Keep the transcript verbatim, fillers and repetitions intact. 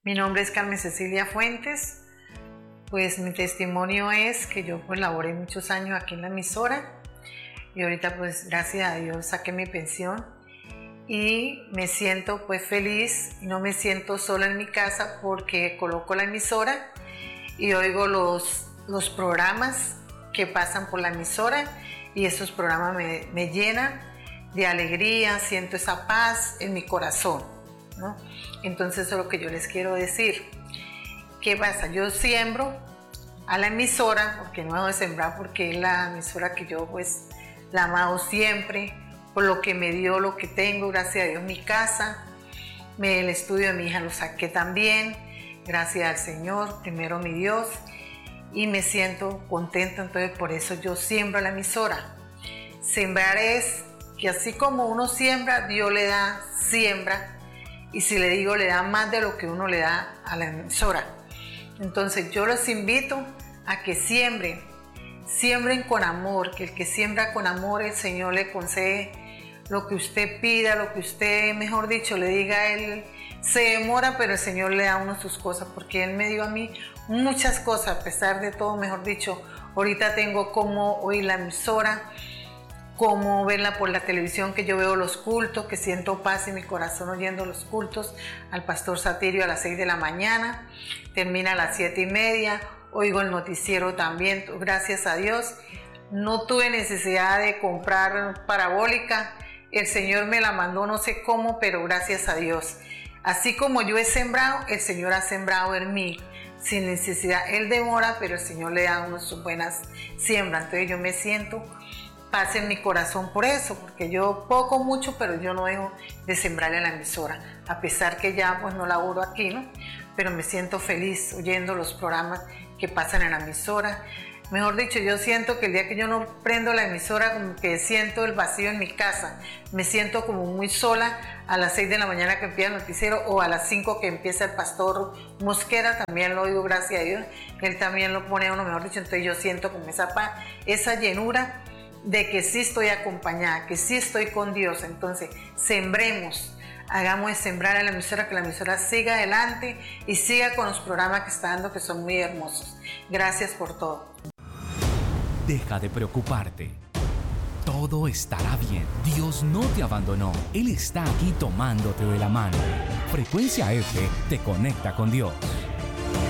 Mi nombre es Carmen Cecilia Fuentes. Pues mi testimonio es que yo pues laboré muchos años aquí en la emisora y ahorita pues gracias a Dios saqué mi pensión y me siento pues feliz y no me siento sola en mi casa porque coloco la emisora y oigo los, los programas que pasan por la emisora y esos programas me, me llenan de alegría, siento esa paz en mi corazón, ¿no? Entonces eso es lo que yo les quiero decir. ¿Qué pasa? Yo siembro a la emisora, porque no hago de sembrar, porque es la emisora que yo pues la he amado siempre, por lo que me dio, lo que tengo, gracias a Dios, mi casa, me, el estudio de mi hija lo saqué también, gracias al Señor, primero mi Dios, y me siento contenta, entonces por eso yo siembro a la emisora. Sembrar es que así como uno siembra, Dios le da siembra, y si le digo, le da más de lo que uno le da a la emisora. Entonces yo los invito a que siembren, siembren con amor, que el que siembra con amor el Señor le concede lo que usted pida, lo que usted, mejor dicho, le diga a Él. Se demora, pero el Señor le da a uno sus cosas, porque Él me dio a mí muchas cosas, a pesar de todo, mejor dicho. Ahorita tengo como oír la emisora, como verla por la televisión, que yo veo los cultos, que siento paz en mi corazón oyendo los cultos, al pastor Satirio a las seis de la mañana, termina a las siete y media, oigo el noticiero también, gracias a Dios. No tuve necesidad de comprar parabólica, el Señor me la mandó, no sé cómo, pero gracias a Dios. Así como yo he sembrado, el Señor ha sembrado en mí, sin necesidad. Él demora, pero el Señor le da unas sus buenas siembras, entonces yo me siento paz en mi corazón por eso, porque yo poco, mucho, pero yo no dejo de sembrar en la emisora, a pesar que ya pues no laboro aquí, ¿no? Pero me siento feliz oyendo los programas que pasan en la emisora. Mejor dicho, yo siento que el día que yo no prendo la emisora, como que siento el vacío en mi casa, me siento como muy sola a las seis de la mañana que empieza el noticiero o a las cinco que empieza el pastor Mosquera, también lo oigo, gracias a Dios, él también lo pone a uno, mejor dicho, entonces yo siento como esa paz, esa llenura de que sí estoy acompañada, que sí estoy con Dios. Entonces sembremos, hagamos de sembrar a la emisora, que la emisora siga adelante y siga con los programas que está dando, que son muy hermosos. Gracias por todo. Deja de preocuparte. Todo estará bien. Dios no te abandonó. Él está aquí tomándote de la mano. Frecuencia F te conecta con Dios.